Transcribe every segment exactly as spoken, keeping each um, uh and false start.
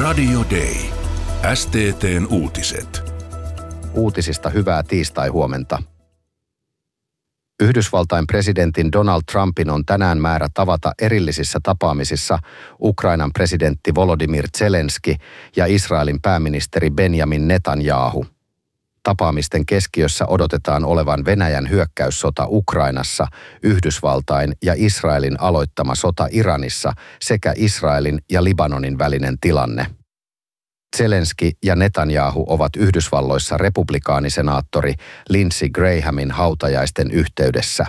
Radio Day. S T T:n uutiset. Uutisista hyvää tiistai-huomenta. Yhdysvaltain presidentin Donald Trumpin on tänään määrä tavata erillisissä tapaamisissa Ukrainan presidentti Volodymyr Zelenski ja Israelin pääministeri Benjamin Netanyahu. Tapaamisten keskiössä odotetaan olevan Venäjän hyökkäyssota Ukrainassa, Yhdysvaltain ja Israelin aloittama sota Iranissa sekä Israelin ja Libanonin välinen tilanne. Zelenski ja Netanyahu ovat Yhdysvalloissa republikaanisenaattori Lindsey Grahamin hautajaisten yhteydessä.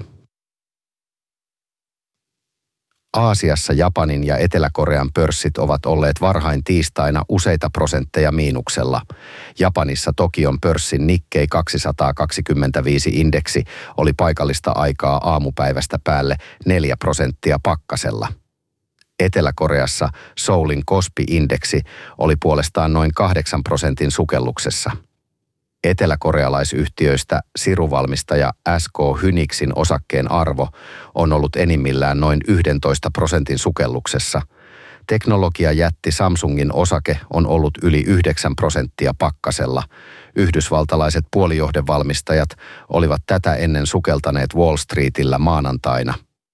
Aasiassa Japanin ja Etelä-Korean pörssit ovat olleet varhain tiistaina useita prosentteja miinuksella. Japanissa Tokion pörssin Nikkei kaksisataakaksikymmentäviisi-indeksi oli paikallista aikaa aamupäivästä päälle neljä prosenttia pakkasella. Etelä-Koreassa Seoulin Kospi-indeksi oli puolestaan noin kahdeksan prosentin sukelluksessa. Eteläkorealaisyhtiöistä siruvalmistaja S K Hynixin osakkeen arvo on ollut enimmillään noin yksitoista prosentin sukelluksessa. Teknologiajätti Samsungin osake on ollut yli yhdeksän prosenttia pakkasella. Yhdysvaltalaiset puolijohdevalmistajat olivat tätä ennen sukeltaneet Wall Streetillä maanantaina.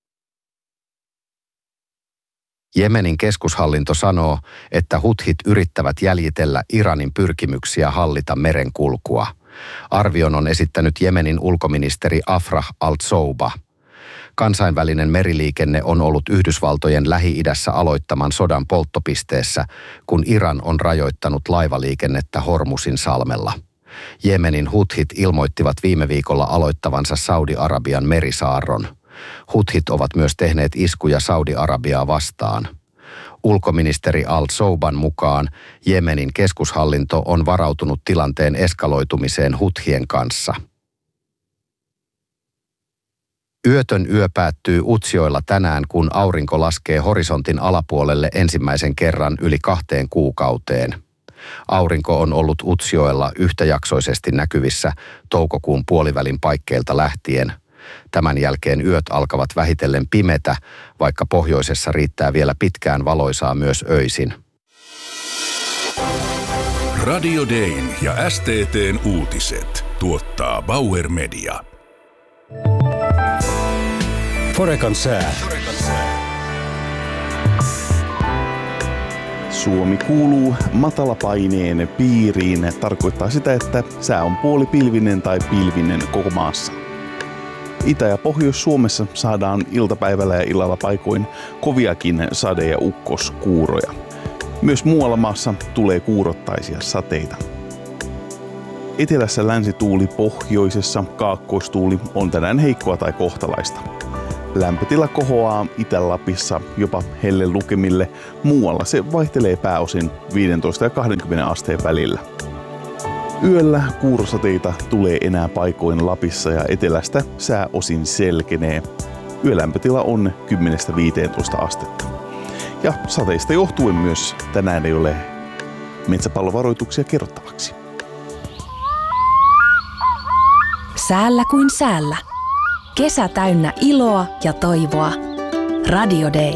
Jemenin keskushallinto sanoo, että huthit yrittävät jäljitellä Iranin pyrkimyksiä hallita merenkulkua. Arvion on esittänyt Jemenin ulkoministeri Afrah al-Zouba. Kansainvälinen meriliikenne on ollut Yhdysvaltojen Lähi-idässä aloittaman sodan polttopisteessä, kun Iran on rajoittanut laivaliikennettä Hormusin salmella. Jemenin huthit ilmoittivat viime viikolla aloittavansa Saudi-Arabian merisaarron. Huthit ovat myös tehneet iskuja Saudi-Arabiaa vastaan. Ulkoministeri al-Zouban mukaan Jemenin keskushallinto on varautunut tilanteen eskaloitumiseen huthien kanssa. Yötön yö päättyy Utsjoella tänään, kun aurinko laskee horisontin alapuolelle ensimmäisen kerran yli kahteen kuukauteen. Aurinko on ollut Utsjoella yhtäjaksoisesti näkyvissä toukokuun puolivälin paikkeilta lähtien. Tämän jälkeen yöt alkavat vähitellen pimetä, vaikka pohjoisessa riittää vielä pitkään valoisaa myös öisin. Radio Dayn ja S T T:n uutiset tuottaa Bauer Media. Forecan sää. Suomi kuuluu matalapaineen piiriin. Tarkoittaa sitä, että sää on puolipilvinen tai pilvinen koko maassa. Itä- ja Pohjois-Suomessa saadaan iltapäivällä ja illalla paikoin koviakin sade- ja ukkoskuuroja. Myös muualla maassa tulee kuurottaisia sateita. Etelässä länsituuli, pohjoisessa kaakkoistuuli on tänään heikkoa tai kohtalaista. Lämpötila kohoaa Itä-Lapissa jopa hellelukemille. Muualla se vaihtelee pääosin viisitoista ja kaksikymmentä asteen välillä. Yöllä kuurosateita tulee enää paikoin Lapissa ja etelästä sää osin selkenee. Yölämpötila on kymmenestä viiteentoista astetta. Ja sateista johtuen myös tänään ei ole metsäpallovaroituksia kerrottavaksi. Säällä kuin säällä. Kesä täynnä iloa ja toivoa. Radio Day.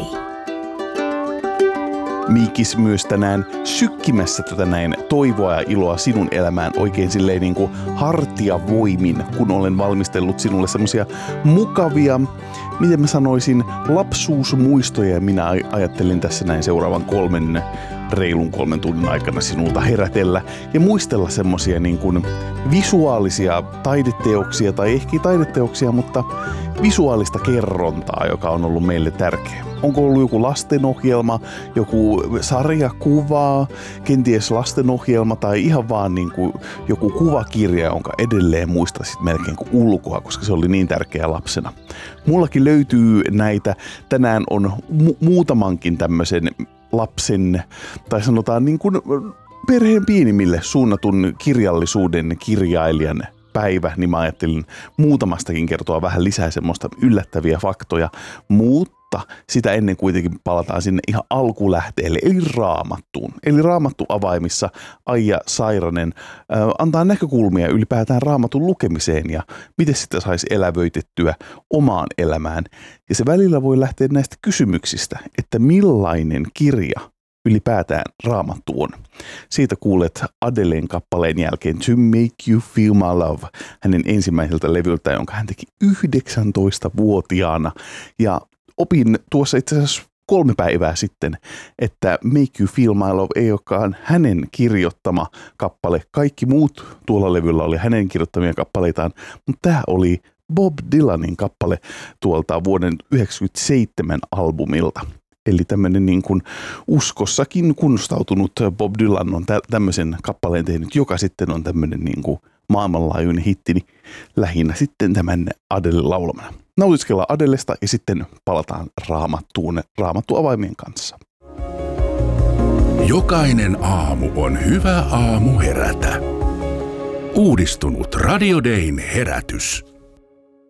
Miikis myös tänään sykkimässä tätä näin toivoa ja iloa sinun elämään oikein silleen niin kuin hartiavoimin, kun olen valmistellut sinulle semmosia mukavia, miten mä sanoisin, lapsuusmuistoja. Minä ajattelin tässä näin seuraavan kolmen, reilun kolmen tunnin aikana sinulta herätellä ja muistella semmosia niin kuin visuaalisia taideteoksia tai ehkä taideteoksia, mutta visuaalista kerrontaa, joka on ollut meille tärkeä. Onko ollut joku lastenohjelma, joku sarjakuva, kenties lastenohjelma tai ihan vaan niin kuin joku kuvakirja, jonka edelleen muistaisit melkein kuin ulkoa, koska se oli niin tärkeä lapsena. Mullakin löytyy näitä. Tänään on mu- muutamankin tämmöisen lapsen, tai sanotaan niin kuin perheen pienimmille suunnatun kirjallisuuden kirjailijan päivä, niin mä ajattelin muutamastakin kertoa vähän lisää semmoista yllättäviä faktoja, mutta sitä ennen kuitenkin palataan sinne ihan alkulähteelle, eli Raamattuun. Eli Raamattu avaimissa Aija Sairanen äh, antaa näkökulmia ylipäätään Raamatun lukemiseen ja miten sitä saisi elävöitettyä omaan elämään. Ja se välillä voi lähteä näistä kysymyksistä, että millainen kirja ylipäätään Raamattu on. Siitä kuulet Adelen kappaleen jälkeen To Make You Feel My Love, hänen ensimmäiseltä levyltä, jonka hän teki yhdeksäntoistavuotiaana. Ja opin tuossa itse asiassa kolme päivää sitten, että Make You Feel My Love ei olekaan hänen kirjoittama kappale. Kaikki muut tuolla levyllä oli hänen kirjoittamia kappaleitaan, mutta tämä oli Bob Dylanin kappale tuolta vuoden yhdeksänkymmentäseitsemän albumilta. Eli tämmöinen niin kuin uskossakin kunnostautunut Bob Dylan on tä- tämmöisen kappaleen tehnyt, joka sitten on tämmöinen niin kuin maailmanlaajuinen hitti, niin lähinnä sitten tämän Adele laulamana. Nautiskellaan Adelesta ja sitten palataan Raamattuun Raamattu-avaimien kanssa. Jokainen aamu on hyvä aamu herätä. Uudistunut Radio Dayn herätys.